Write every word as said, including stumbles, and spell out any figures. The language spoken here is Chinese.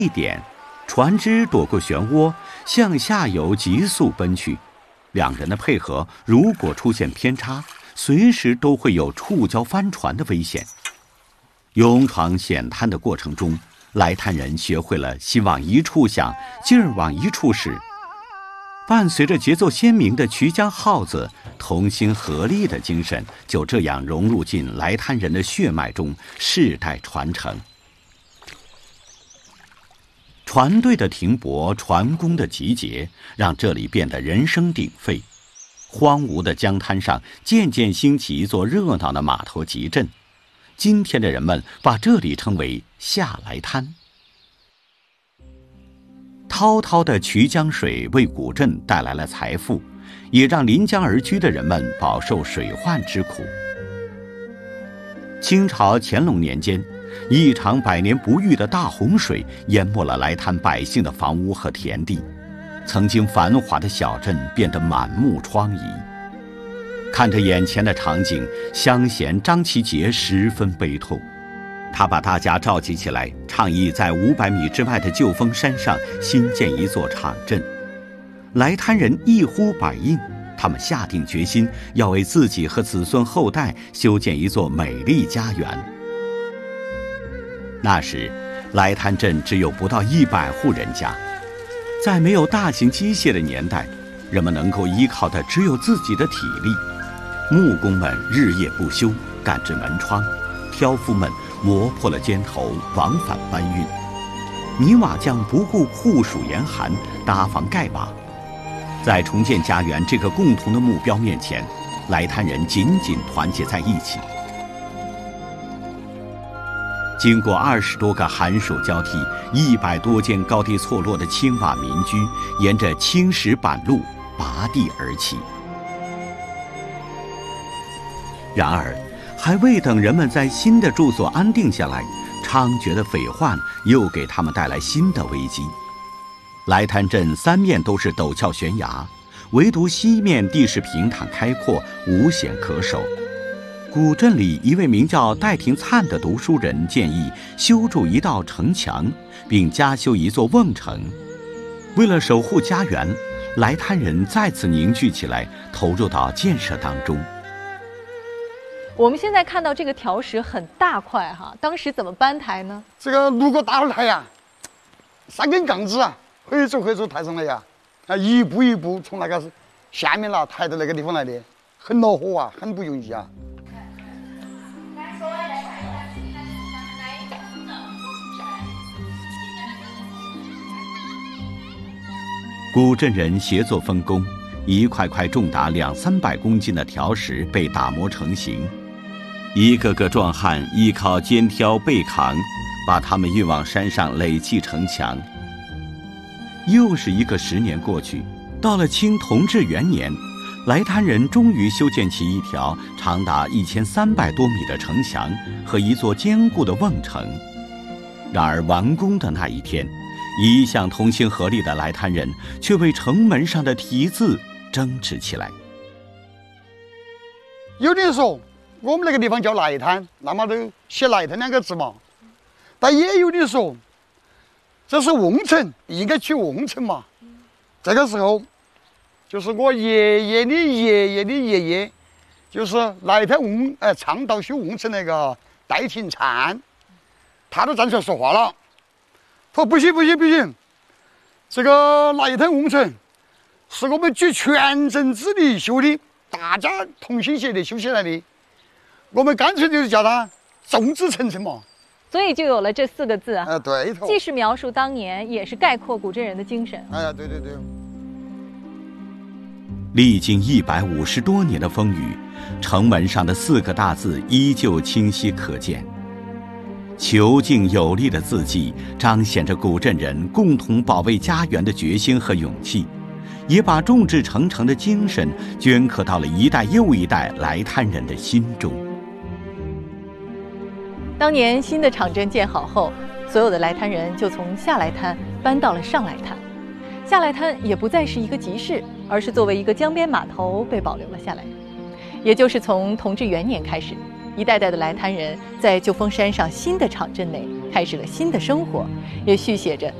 一点，船只躲过漩涡，向下游急速奔去。两人的配合如果出现偏差，随时都会有触礁翻船的危险。勇闯险滩的过程中，来滩人学会了心往一处想，劲儿往一处使。伴随着节奏鲜明的衢江号子，同心合力的精神就这样融入进来滩人的血脉中，世代传承。船队的停泊，船工的集结，让这里变得人声鼎沸。荒芜的江滩上渐渐兴起一座热闹的码头集镇，今天的人们把这里称为下来滩。滔滔的衢江水为古镇带来了财富，也让临江而居的人们饱受水患之苦。清朝乾隆年间，一场百年不遇的大洪水淹没了来滩百姓的房屋和田地，曾经繁华的小镇变得满目疮痍。看着眼前的场景，乡贤张其杰十分悲痛。他把大家召集起来，倡议在五百米之外的旧峰山上新建一座场镇。来滩人一呼百应，他们下定决心要为自己和子孙后代修建一座美丽家园。那时，来滩镇只有不到一百户人家，在没有大型机械的年代，人们能够依靠的只有自己的体力。木工们日夜不休，赶制门窗；挑夫们磨破了尖头，往返搬运；泥瓦匠不顾酷暑严寒，搭房盖瓦。在重建家园这个共同的目标面前，来滩人紧紧团结在一起。经过二十多个寒暑交替，一百多间高低错落的青瓦民居，沿着青石板路拔地而起。然而，还未等人们在新的住所安定下来，猖獗的匪患又给他们带来新的危机。来滩镇三面都是陡峭悬崖，唯独西面地势平坦开阔，无险可守。古镇里一位名叫戴廷灿的读书人建议修筑一道城墙，并加修一座瓮城。为了守护家园，来滩人再次凝聚起来，投入到建设当中。 我们现在看到这个条石很大块哈，当时怎么搬抬呢？ 这个如果大抬呀，三根杠子啊，回走回走抬上来呀，啊，一步一步从那个下面啦抬到那个地方来的，很恼火啊，很不容易啊。 古镇人协作分工，一块块重达两三百公斤的条石被打磨成型。一个个壮汉依靠肩挑背扛，把它们运往山上垒砌城墙。又是一个十年过去，到了清同治元年，来滩人终于修建起一条长达一千三百多米的城墙和一座坚固的瓮城。然而完工的那一天，一向同心合力的来滩人却为城门上的题字争执起来。 有的人说我们那个地方叫来滩，那么都写来滩两个字嘛。但也有的说这是瓮城，应该取瓮城嘛。这个时候就是我爷爷的爷爷的爷爷，就是来滩瓮呃倡导修瓮城那个戴廷灿，他都站出来说话了，说不行不行不行，这个来滩瓮城是我们举全镇之力修的，大家同心协力修起来的，我们干脆就是叫它众志成城嘛。 所以就有了这四个字啊。 呃，对头。 既是描述当年，也是概括古镇人的精神。 哎呀，对对对。 历经一百五十多年的风雨，城门上的四个大字依旧清晰可见。遒劲有力的字迹彰显着古镇人共同保卫家园的决心和勇气，也把众志成城的精神镌刻到了一代又一代来滩人的心中。 当年新的场镇建好后，所有的来滩人就从下来滩搬到了上来滩。下来滩也不再是一个集市，而是作为一个江边码头被保留了下来。也就是从同治元年开始，一代代的来滩人在旧峰山上新的场镇内开始了新的生活，也续写着